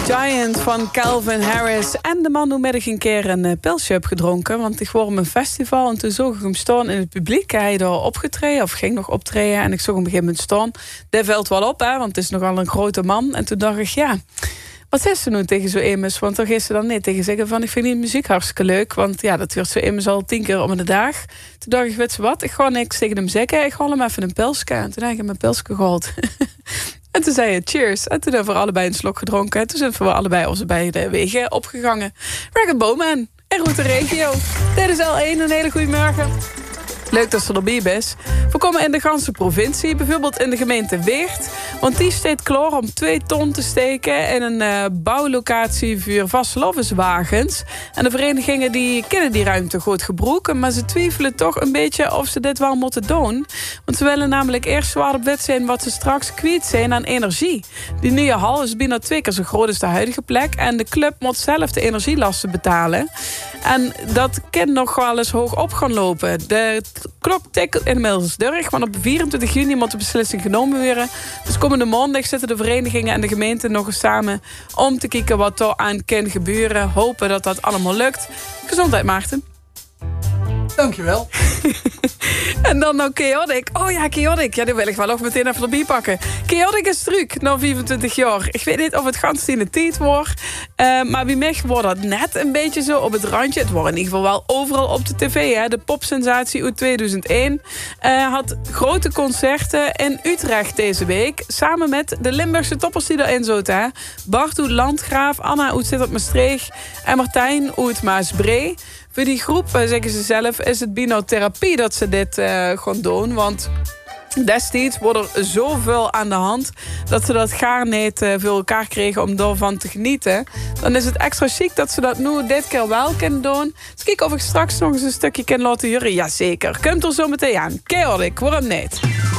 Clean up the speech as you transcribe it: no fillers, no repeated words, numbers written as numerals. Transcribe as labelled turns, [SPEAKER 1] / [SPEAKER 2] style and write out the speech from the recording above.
[SPEAKER 1] Giant van Calvin Harris. En de man die middag een keer een pilsje heb gedronken. Want ik was op een festival en toen zag ik hem staan in het publiek. Hij daar opgetreden of ging nog optreden. En ik zag hem op een gegeven moment staan. Dat valt wel op, hè, want het is nogal een grote man. En toen dacht ik, ja, wat zegt ze nu tegen zo immers? Want dan gaat ze dan niet tegen zeggen van, ik vind die muziek hartstikke leuk. Want ja, dat wordt zo immers al 10 keer om de dag. Toen dacht ik, weet je wat, ik ga niks tegen hem zeggen. Ik ga hem even een pilsje. En toen heb ik hem een pilsje gehaald. En toen zei je cheers. En toen hebben we allebei een slok gedronken. En toen zijn we allebei onze beide wegen opgegangen. Ragged Bowman en Route Regio. Dit is L1, een hele goede morgen. Leuk dat ze erbij is. We komen in de ganse provincie, bijvoorbeeld in de gemeente Weert. Want die staat klaar om 2 ton te steken in een bouwlocatie voor vastlovenswagens. En de verenigingen die kennen die ruimte goed gebruiken, maar ze twijfelen toch een beetje of ze dit wel moeten doen. Want ze willen namelijk eerst zwaar op wet zijn wat ze straks kwijt zijn aan energie. Die nieuwe hal is bijna 2 keer zo groot als de huidige plek. En de club moet zelf de energielasten betalen. En dat kan nog wel eens hoog op gaan lopen. De klok tikt inmiddels terug, want op 24 juni moet de beslissing genomen worden. Dus komende maandag zitten de verenigingen en de gemeente nog eens samen om te kijken wat er aan kan gebeuren. Hopen dat dat allemaal lukt. Gezondheid, Maarten.
[SPEAKER 2] Dankjewel.
[SPEAKER 1] En dan nog Chaotic. Oh ja, Chaotic. Ja, die wil ik wel ook meteen even erbij pakken. Chaotic is truc, na 25 jaar. Ik weet niet of het gans in de tijd wordt. Maar bij mij wordt dat net een beetje zo op het randje. Het wordt in ieder geval wel overal op de tv. Hè. De popsensatie uit 2001 had grote concerten in Utrecht deze week. Samen met de Limburgse toppers die erin zaten. Bart uit Landgraaf, Anna uit Zit op Maastricht en Martijn uit Maasbree. Voor die groep, zeggen ze zelf, is het bijna therapie dat ze dit gaan doen. Want destijds wordt er zoveel aan de hand dat ze dat gaar niet voor elkaar kregen om daarvan te genieten. Dan is het extra chic dat ze dat nu dit keer wel kunnen doen. Dus kijk of ik straks nog eens een stukje kan laten horen. Jazeker, komt er zo meteen aan. Chaotic, waarom niet?